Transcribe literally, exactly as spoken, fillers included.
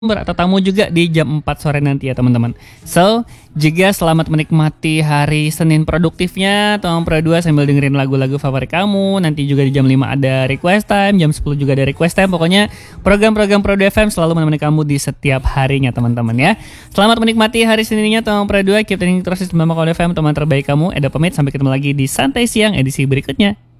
Bertetamu juga di jam empat sore nanti ya teman-teman. So, juga selamat menikmati hari Senin produktifnya Tomang Pro dua sambil dengerin lagu-lagu favorit kamu. Nanti juga di jam lima ada request time, jam sepuluh juga ada request time. Pokoknya program-program Pro dua F M selalu menemani kamu di setiap harinya teman-teman ya. Selamat menikmati hari Seninnya Tomang Pro dua. Keep tuning terus di sembilan F M, teman terbaik kamu. Edo pamit, sampai ketemu lagi di Santai Siang edisi berikutnya.